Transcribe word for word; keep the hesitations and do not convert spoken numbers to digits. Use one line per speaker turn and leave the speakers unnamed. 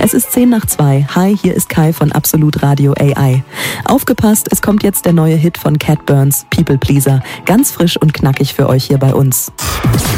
Es ist zehn nach zwei. Hi, hier ist Kai von Absolut Radio A I. Aufgepasst, es kommt jetzt der neue Hit von Cat Burns, People Pleaser. Ganz frisch und knackig für euch hier bei uns.